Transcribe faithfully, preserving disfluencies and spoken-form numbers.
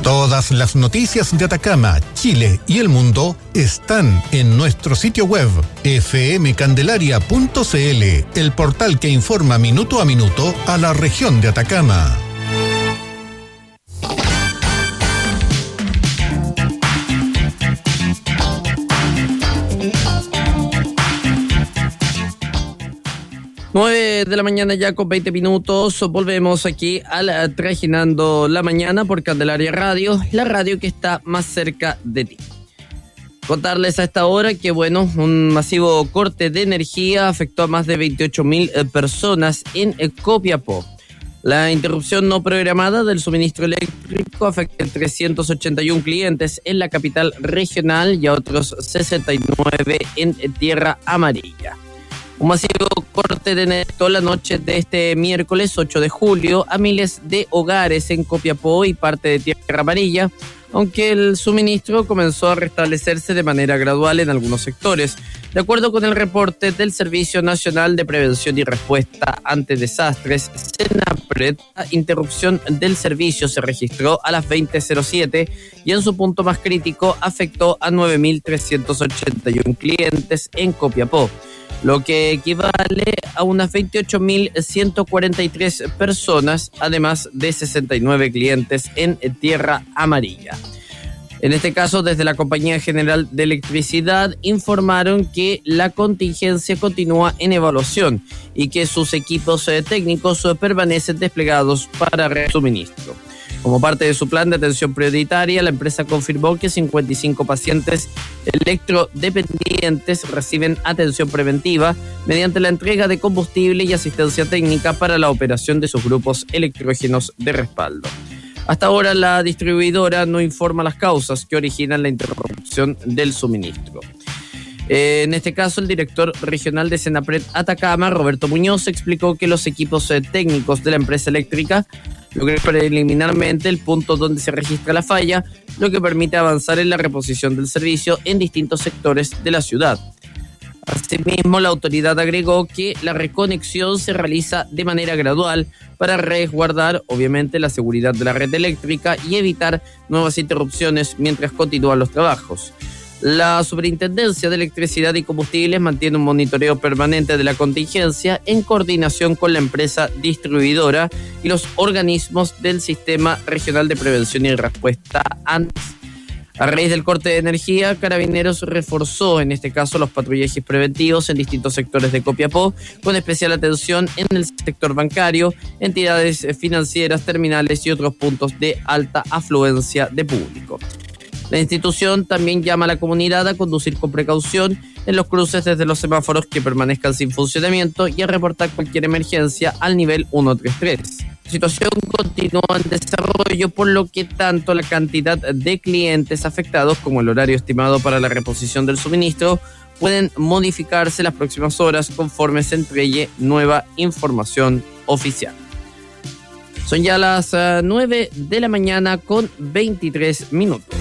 Todas las noticias de Atacama, Chile y el mundo están en nuestro sitio web efe eme candelaria punto ce ele, el portal que informa minuto a minuto a la región de Atacama. nueve de la mañana ya con veinte minutos, volvemos aquí al Trajinando la Mañana por Candelaria Radio, la radio que está más cerca de ti. Contarles a esta hora que, bueno, un masivo corte de energía afectó a más de veintiocho mil personas en Copiapó. La interrupción no programada del suministro eléctrico afecta a trescientos ochenta y uno clientes en la capital regional y a otros sesenta y nueve en Tierra Amarilla. Un masivo corte de energía la noche de este miércoles ocho de julio a miles de hogares en Copiapó y parte de Tierra Amarilla, aunque el suministro comenzó a restablecerse de manera gradual en algunos sectores. De acuerdo con el reporte del Servicio Nacional de Prevención y Respuesta ante Desastres, SENAPRED, la interrupción del servicio se registró a las veinte cero siete y en su punto más crítico afectó a nueve mil trescientos ochenta y uno clientes en Copiapó, lo que equivale a unas veintiocho mil ciento cuarenta y tres personas, además de sesenta y nueve clientes en Tierra Amarilla. En este caso, desde la Compañía General de Electricidad informaron que la contingencia continúa en evaluación y que sus equipos eh, técnicos eh, permanecen desplegados para suministro. Como parte de su plan de atención prioritaria, la empresa confirmó que cincuenta y cinco pacientes electrodependientes reciben atención preventiva mediante la entrega de combustible y asistencia técnica para la operación de sus grupos electrógenos de respaldo. Hasta ahora, la distribuidora no informa las causas que originan la interrupción del suministro. Eh, en este caso, el director regional de SENAPRED Atacama, Roberto Muñoz, explicó que los equipos eh, técnicos de la empresa eléctrica logran preliminarmente el punto donde se registra la falla, lo que permite avanzar en la reposición del servicio en distintos sectores de la ciudad. Asimismo, la autoridad agregó que la reconexión se realiza de manera gradual para resguardar, obviamente, la seguridad de la red eléctrica y evitar nuevas interrupciones mientras continúan los trabajos. La Superintendencia de Electricidad y Combustibles mantiene un monitoreo permanente de la contingencia en coordinación con la empresa distribuidora y los organismos del Sistema Regional de Prevención y Respuesta ANTES. A raíz del corte de energía, Carabineros reforzó, en este caso, los patrullajes preventivos en distintos sectores de Copiapó, con especial atención en el sector bancario, entidades financieras, terminales y otros puntos de alta afluencia de público. La institución también llama a la comunidad a conducir con precaución en los cruces desde los semáforos que permanezcan sin funcionamiento y a reportar cualquier emergencia al nivel ciento treinta y tres. La situación continúa en desarrollo, por lo que tanto la cantidad de clientes afectados como el horario estimado para la reposición del suministro pueden modificarse las próximas horas conforme se entregue nueva información oficial. Son ya las uh, nueve de la mañana con veintitrés minutos.